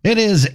It is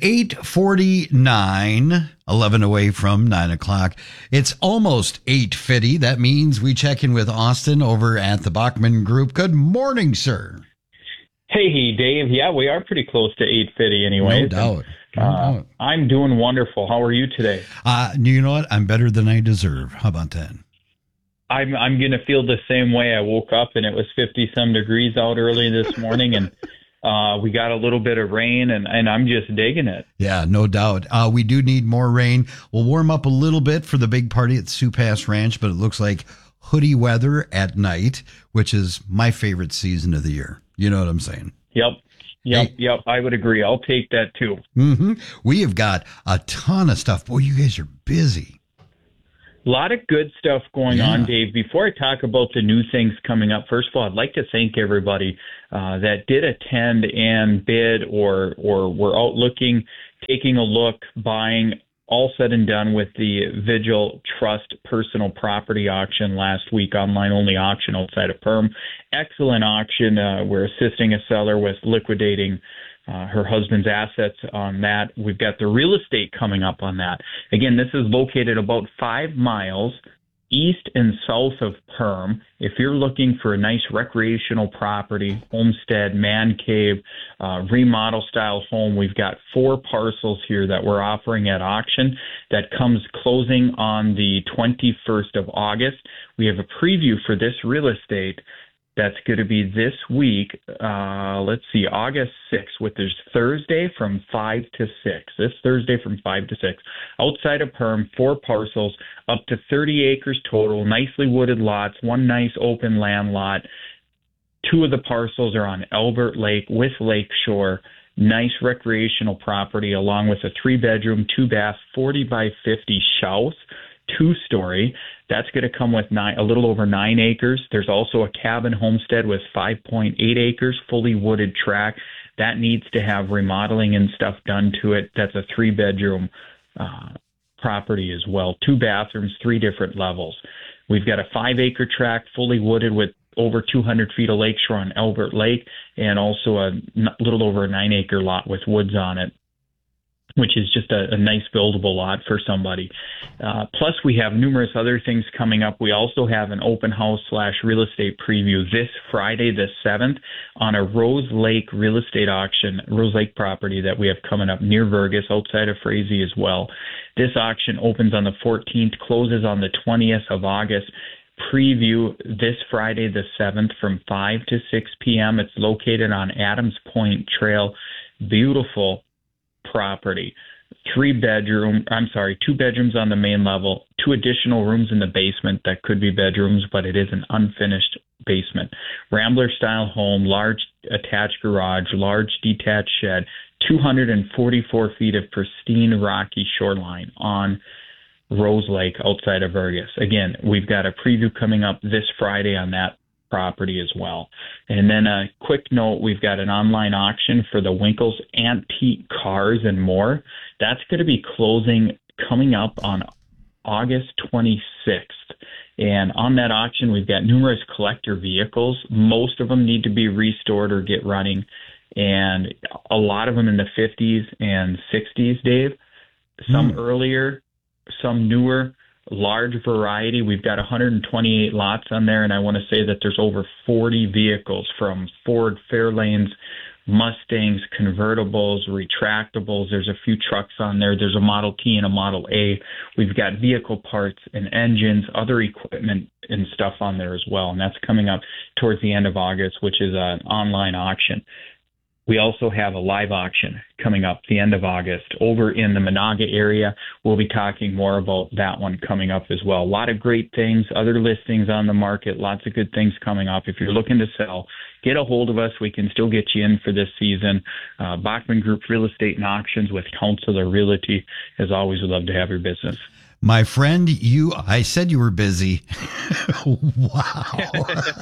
8:49, 11 away from 9 o'clock. It's almost 8:50. That means we check in with Austin over at the Bachman Group. Good morning, sir. Hey, Dave. Yeah, we are pretty close to 8:50 anyway. No doubt. No doubt. I'm doing wonderful. How are you today? You know what? I'm better than I deserve. How about that? I'm going to feel the same way. I woke up and it was 50-some degrees out early this morning, and we got a little bit of rain, and I'm just digging it. Yeah, no doubt. We do need more rain. We'll warm up a little bit for the big party at Sioux Pass Ranch, but it looks like hoodie weather at night, which is my favorite season of the year. You know what I'm saying? Yep. I would agree. I'll take that too. Mm-hmm. We have got a ton of stuff. Boy, you guys are busy. A lot of good stuff going on, Dave. Before I talk about the new things coming up, first of all, I'd like to thank everybody that did attend and bid or were out looking, taking a look, buying, all said and done with the Vigil Trust personal property auction last week, online-only auction outside of Perm. Excellent auction. We're assisting a seller with liquidating her husband's assets on that. We've got the real estate coming up on that. Again, this is located about 5 miles east and south of Perm. If you're looking for a nice recreational property, homestead, man cave, remodel style home, we've got 4 parcels here that we're offering at auction that comes closing on the 21st of August. We have a preview for this real estate that's going to be this week, August 6th, which is Thursday from 5 to 6. This Thursday from 5 to 6. Outside of Perm, 4 parcels, up to 30 acres total, nicely wooded lots, one nice open land lot. 2 of the parcels are on Albert Lake with Lakeshore. Nice recreational property, along with a 3-bedroom, 2-bath, 40 by 50 house, 2-story. That's going to come with a little over 9 acres. There's also a cabin homestead with 5.8 acres, fully wooded tract. That needs to have remodeling and stuff done to it. That's a 3-bedroom property as well. 2 bathrooms, 3 different levels. We've got a 5-acre tract, fully wooded with over 200 feet of lakeshore on Albert Lake, and also a little over a 9-acre lot with woods on it, which is just a nice buildable lot for somebody. Plus, we have numerous other things coming up. We also have an open house / real estate preview this Friday, the 7th, on a Rose Lake real estate auction, Rose Lake property that we have coming up near Vergas, outside of Frazee as well. This auction opens on the 14th, closes on the 20th of August. Preview this Friday, the 7th, from 5 to 6 p.m. It's located on Adams Point Trail. Beautiful property. 2 bedrooms on the main level, 2 additional rooms in the basement that could be bedrooms, but it is an unfinished basement. Rambler style home, large attached garage, large detached shed, 244 feet of pristine rocky shoreline on Rose Lake outside of Vergas. Again, we've got a preview coming up this Friday on that property as well. And then a quick note, we've got an online auction for the Winkles Antique Cars and More. That's going to be closing coming up on August 26th. And on that auction, we've got numerous collector vehicles. Most of them need to be restored or get running, and a lot of them in the 50s and 60s, Dave. Some earlier, some newer. Large variety. We've got 128 lots on there, and I want to say that there's over 40 vehicles, from Ford Fairlanes, Mustangs, convertibles, retractables. There's a few trucks on there. There's a Model T and a Model A. We've got vehicle parts and engines, other equipment and stuff on there as well, and that's coming up towards the end of August, which is an online auction. We also have a live auction coming up the end of August over in the Monaga area. We'll be talking more about that one coming up as well. A lot of great things, other listings on the market, lots of good things coming up. If you're looking to sell, get a hold of us. We can still get you in for this season. Bachman Group Real Estate and Auctions with Counselor Realty. As always, we'd love to have your business. My friend, I said you were busy. Wow.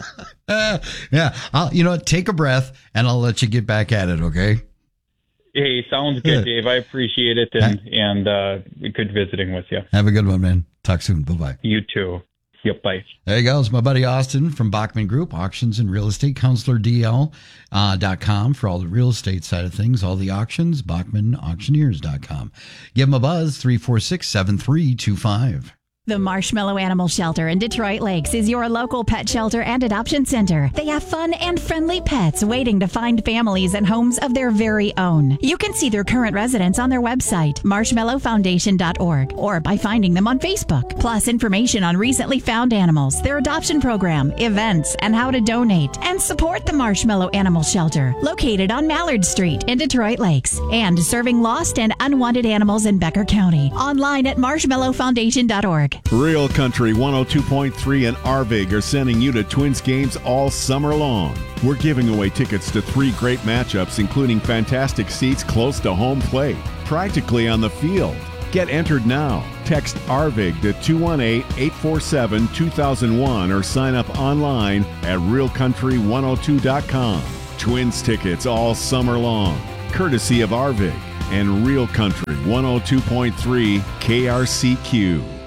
Yeah. Take a breath and I'll let you get back at it. Okay. Hey, sounds good, Dave. I appreciate it. And good visiting with you. Have a good one, man. Talk soon. Bye-bye. You too. Yep, bye. There you go. It's my buddy Austin from Bachman Group, Auctions and Real Estate, CounselorDL.com for all the real estate side of things, all the auctions, BachmanAuctioneers.com. Give them a buzz, 346-7325. The Marshmallow Animal Shelter in Detroit Lakes is your local pet shelter and adoption center. They have fun and friendly pets waiting to find families and homes of their very own. You can see their current residents on their website, marshmallowfoundation.org, or by finding them on Facebook. Plus information on recently found animals, their adoption program, events, and how to donate and support the Marshmallow Animal Shelter, located on Mallard Street in Detroit Lakes, and serving lost and unwanted animals in Becker County. Online at marshmallowfoundation.org. Real Country 102.3 and Arvig are sending you to Twins games all summer long. We're giving away tickets to 3 great matchups, including fantastic seats close to home plate, practically on the field. Get entered now. Text Arvig to 218-847-2001 or sign up online at realcountry102.com. Twins tickets all summer long, courtesy of Arvig and Real Country 102.3 KRCQ.